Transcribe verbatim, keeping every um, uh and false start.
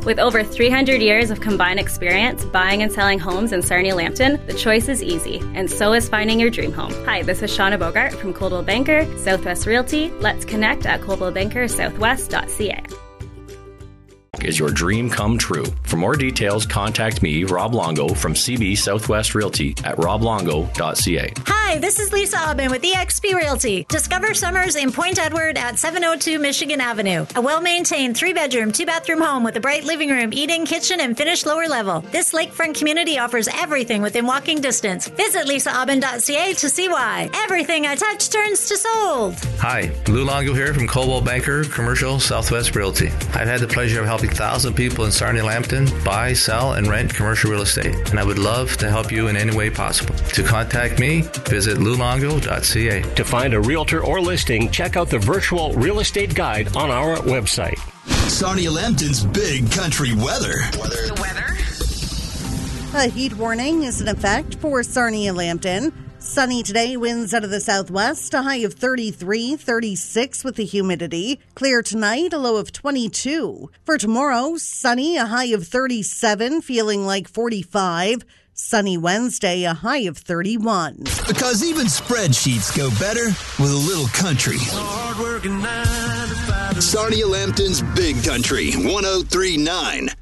With over three hundred years of combined experience buying and selling homes in Sarnia-Lambton, the choice is easy, and so is finding your dream home. Hi, this is Shauna Bogart from Coldwell Banker Southwest Realty. Let's connect at coldwell banker southwest dot c a. Is your dream come true? For more details, contact me, Rob Longo, from C B Southwest Realty at rob longo dot c a. Hi, this is Lisa Aubin with E X P Realty. Discover summers in Point Edward at seven oh two Michigan Avenue. A well-maintained three-bedroom, two-bathroom home with a bright living room, eat-in kitchen, and finished lower level. This lakefront community offers everything within walking distance. Visit lisa aubin dot c a to see why. Everything I touch turns to sold. Hi, Lou Longo here from Coldwell Banker Commercial Southwest Realty. I've had the pleasure of helping thousand people in Sarnia-Lambton buy, sell, and rent commercial real estate, and I would love to help you in any way possible. To contact me, visit lou longo dot c a. To find a realtor or listing, check out the virtual real estate guide on our website. Sarnia-Lambton's big country weather. Weather. The weather. A heat warning is in effect for Sarnia-Lambton. Sunny today, winds out of the southwest, a high of thirty-three, thirty-six with the humidity. Clear tonight, a low of twenty-two. For tomorrow, sunny, a high of thirty-seven, feeling like forty-five. Sunny Wednesday, a high of thirty-one. Because even spreadsheets go better with a little country. Sarnia-Lambton's Big Country, one oh three point nine.